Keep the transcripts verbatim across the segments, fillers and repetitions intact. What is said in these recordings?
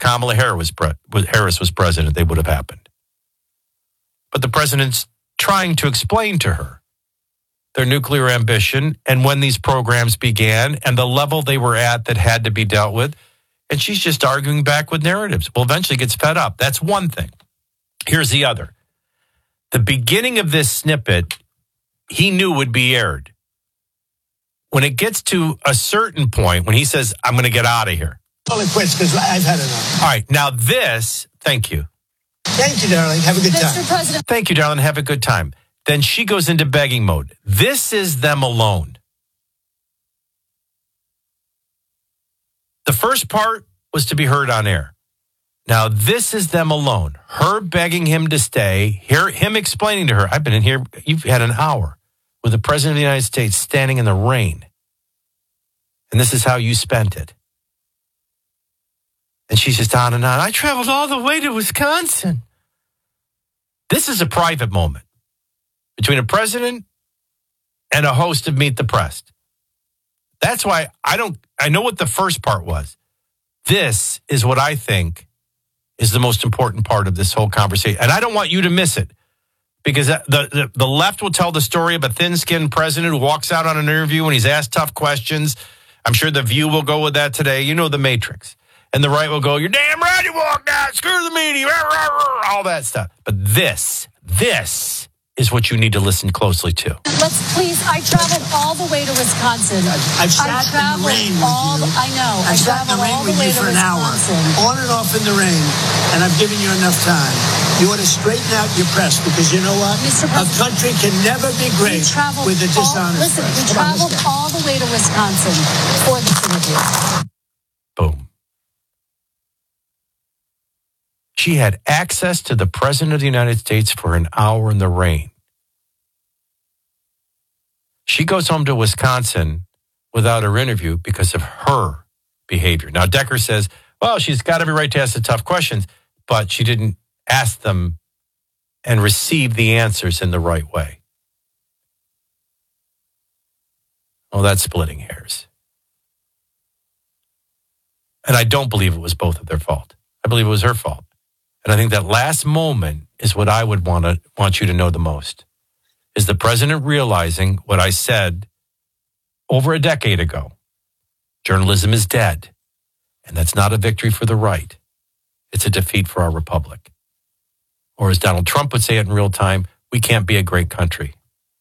Kamala Harris was, pre- Harris was president, they would have happened. But the president's trying to explain to her their nuclear ambition and when these programs began and the level they were at that had to be dealt with. And she's just arguing back with narratives. Well, eventually gets fed up. That's one thing. Here's the other. The beginning of this snippet, he knew would be aired. When it gets to a certain point, when he says, I'm going to get out of here. Only quits because I've had enough. All right. Now this, thank you. Thank you, darling. Have a good time. Mister President. Thank you, darling. Have a good time. Then she goes into begging mode. This is them alone. The first part was to be heard on air. Now, this is them alone. Her begging him to stay, hear him explaining to her, I've been in here, you've had an hour with the President of the United States standing in the rain. And this is how you spent it. And she's just on and on. I traveled all the way to Wisconsin. This is a private moment between a president and a host of Meet the Press. That's why I don't, I know what the first part was. This is what I think is the most important part of this whole conversation. And I don't want you to miss it because the, the, the left will tell the story of a thin-skinned president who walks out on an interview when he's asked tough questions. I'm sure The View will go with that today. You know, The Matrix. And the right will go, you're damn right you walked out, screw the media, rah, rah, rah, all that stuff. But this, this is what you need to listen closely to. Let's please, I traveled all the way to Wisconsin. I've sat in the rain all, with you. I know. I've I sat in the traveled rain all with the way you to for an hour, Wisconsin. on and off in the rain, and I've given you enough time. You ought to straighten out your press because you know what? Mister A country can never be great with a dishonest Listen, press. we Come on, traveled let's go. all the way to Wisconsin for this interview. Boom. She had access to the President of the United States for an hour in the rain. She goes home to Wisconsin without her interview because of her behavior. Now, Decker says, well, she's got every right to ask the tough questions, but she didn't ask them and receive the answers in the right way. Oh, that's splitting hairs. And I don't believe it was both of their fault. I believe it was her fault. And I think that last moment is what I would want to want you to know the most. Is the president realizing what I said over a decade ago? Journalism is dead. And that's not a victory for the right. It's a defeat for our republic. Or as Donald Trump would say it in real time, we can't be a great country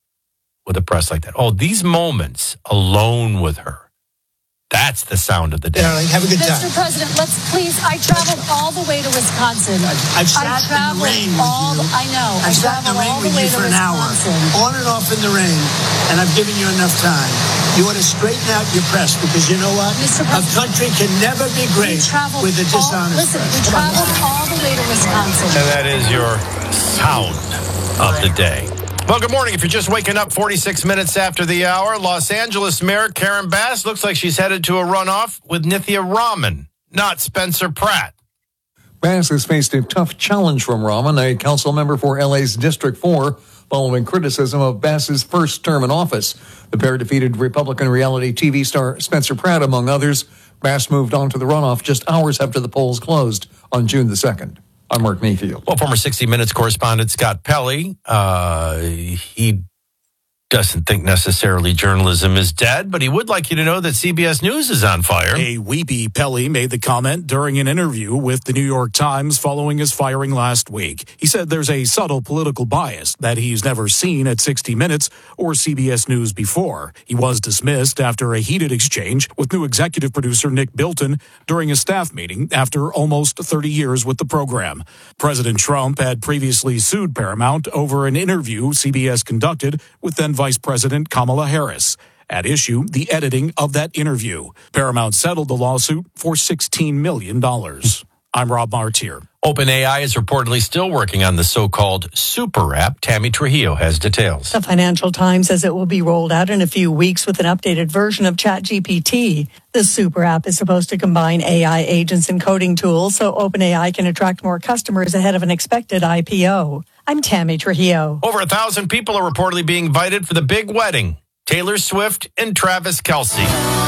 with a press like that. Oh, these moments alone with her. That's the sound of the day. Darling, have a good time. Mister President, let's please, I traveled all the way to Wisconsin. I've sat I in the rain all, with you. I know. I've I sat in the traveled rain all with the way you to for an hour, Wisconsin. on and off in the rain, and I've given you enough time. You ought to straighten out your press because you know what? Mister A country can never be great with a dishonest Listen, we press. Come on, traveled all the way to Wisconsin. And that is your sound of the day. Well, good morning. If you're just waking up forty-six minutes after the hour, Los Angeles Mayor Karen Bass looks like she's headed to a runoff with Nithya Raman, not Spencer Pratt. Bass has faced a tough challenge from Raman, a council member for L A's District four, following criticism of Bass's first term in office. The pair defeated Republican reality T V star Spencer Pratt, among others. Bass moved on to the runoff just hours after the polls closed on June the second. I'm Mark Mayfield. Well, former sixty minutes correspondent Scott Pelley, uh, he doesn't think necessarily journalism is dead, but he would like you to know that C B S News is on fire. A weepy Pelley made the comment during an interview with the New York Times following his firing last week. He said there's a subtle political bias that he's never seen at sixty minutes or C B S News before. He was dismissed after a heated exchange with new executive producer Nick Bilton during a staff meeting after almost thirty years with the program. President Trump had previously sued Paramount over an interview C B S conducted with then Vice President Kamala Harris. At issue, the editing of that interview. Paramount settled the lawsuit for sixteen million dollars. I'm Rob Martier. OpenAI is reportedly still working on the so-called super app. Tammy Trujillo has details. The Financial Times says it will be rolled out in a few weeks with an updated version of ChatGPT. The super app is supposed to combine A I agents and coding tools so OpenAI can attract more customers ahead of an expected I P O. I'm Tammy Trujillo. Over a thousand people are reportedly being invited for the big wedding. Taylor Swift and Travis Kelce.